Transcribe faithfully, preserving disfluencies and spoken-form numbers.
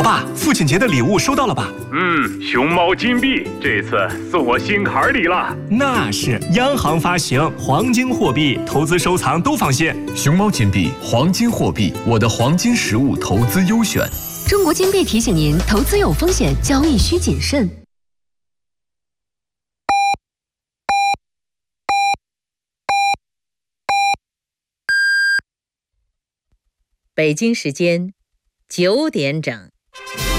老爸，父亲节的礼物收到了吧？ 嗯，熊猫金币这次送我心坎里了。 那是央行发行黄金货币，投资收藏都放心。 熊猫金币，黄金货币，我的黄金实物投资优选。 中国金币提醒您，投资有风险，交易需谨慎。 北京时间九点整。